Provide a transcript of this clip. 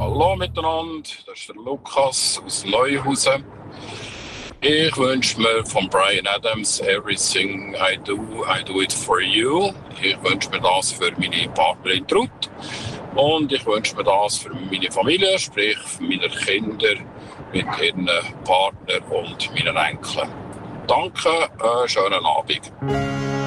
Hallo miteinander, das ist der Lukas aus Neuhausen. Ich wünsche mir von Bryan Adams Everything I do it for you. Ich wünsche mir das für meine Partnerin Trud. Und ich wünsche mir das für meine Familie, sprich für meine Kinder mit ihren Partnern und meinen Enkeln. Danke, schönen Abend.